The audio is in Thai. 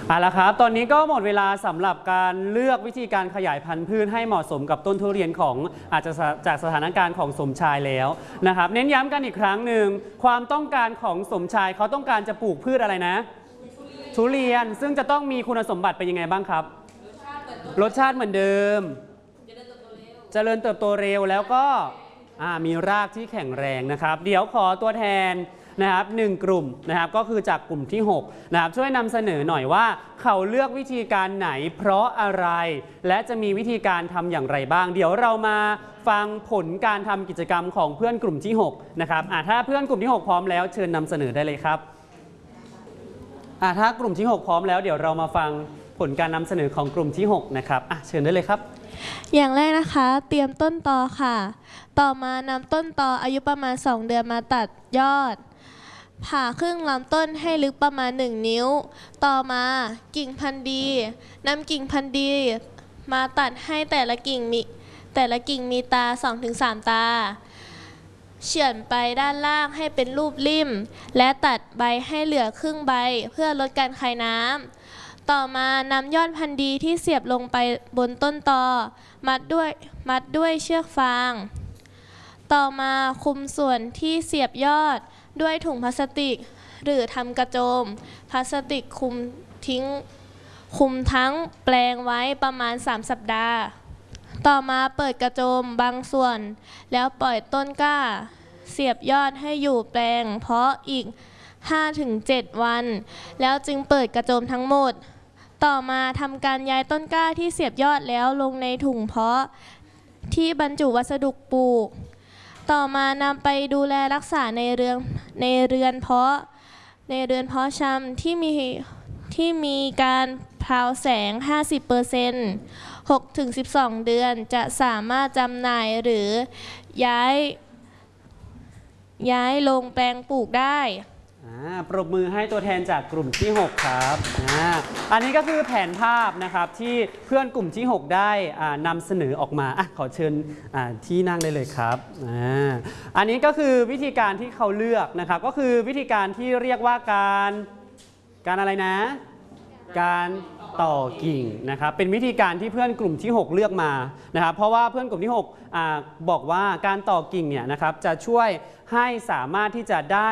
ละครับตอนนี้ก็หมดเวลาสำหรับการเลือกวิธีการขยายพันธุ์พืชให้เหมาะสมกับต้นทุเรียนของอาจจะจากสถานการณ์ของสมชายแล้วนะครับเน้นย้ำกันอีกครั้งหนึ่งความต้องการของสมชายเขาต้องการจะปลูกพืชอะไรนะทุเรียนซึ่งจะต้องมีคุณสมบัติเป็นยังไงบ้างครับรสชาติเหมือนเดิมเจริญเติบโตเร็วแล้วก็มีรากที่แข็งแรงนะครับเดี๋ยวขอตัวแทนนะครับ1กลุ่มนะครับก็คือจากกลุ่มที่6นะครับช่วยนำเสนอหน่อยว่าเขาเลือกวิธีการไหนเพราะอะไรและจะมีวิธีการทำอย่างไรบ้างเดี๋ยวเรามาฟังผลการทำกิจกรรมของเพื่อนกลุ่มที่6นะครับถ้าเพื่อนกลุ่มที่6พร้อมแล้วเชิญนำเสนอได้เลยครับถ้ากลุ่มที่6พร้อมแล้วเดี๋ยวเรามาฟังผลการนำเสนอของกลุ่มที่6นะครับเชิญได้เลยครับอย่างแรกนะคะเตรียมต้นตอค่ะต่อมานำต้นตออายุประมาณ2 เดือนมาตัดยอดผ่าครึ่งลำต้นให้ลึกประมาณ1 นิ้วต่อมากิ่งพันธุ์ดีนำกิ่งพันธุ์ดีมาตัดให้แต่ละกิ่งมีตา 2-3 ตาเฉือนไปด้านล่างให้เป็นรูปริ่มและตัดใบให้เหลือครึ่งใบเพื่อลดการคายน้ำต่อมานำยอดพันธุ์ดีที่เสียบลงไปบนต้นตอมัดด้วยเชือกฟางต่อมาคุมส่วนที่เสียบยอดด้วยถุงพลาสติกหรือทำกระโจมพลาสติกคุมทั้งแปลงไว้ประมาณ3 สัปดาห์ต่อมาเปิดกระโจมบางส่วนแล้วปล่อยต้นกล้าเสียบยอดให้อยู่แปลงเพาะอีก 5-7 วันแล้วจึงเปิดกระโจมทั้งหมดต่อมาทำการย้ายต้นกล้าที่เสียบยอดแล้วลงในถุงเพาะที่บรรจุวัสดุปลูกต่อมานำไปดูแลรักษาในเรือนเพาะชำที่มีการพราวแสง 50% 6-12 เดือนจะสามารถจำหน่ายหรือย้ายลงแปลงปลูกได้ปรบมือให้ตัวแทนจากกลุ่มที่6ครับอันนี้ก็คือแผนภาพนะครับที่เพื่อนกลุ่มที่6ได้นำเสนอออกมาขอเชิญที่นั่งได้เลยครับอันนี้ก็คือวิธีการที่เขาเลือกนะครับก็คือวิธีการที่เรียกว่าการอะไรนะการต่อกิ่งนะครับเป็นวิธีการที่เพื่อนกลุ่มที่6เลือกมานะครับเพราะว่าเพื่อนกลุ่มที่6บอกว่าการต่อกิ่งเนี่ยนะครับจะช่วยให้สามารถที่จะได้